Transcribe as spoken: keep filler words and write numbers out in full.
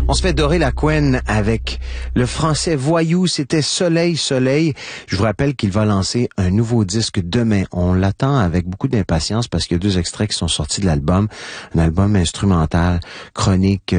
On se fait dorer la couenne avec le français voyou, c'était Soleil, Soleil. Je vous rappelle qu'il va lancer un nouveau disque demain. On l'attend avec beaucoup d'impatience parce qu'il y a deux extraits qui sont sortis de l'album. Un album instrumental, chronique,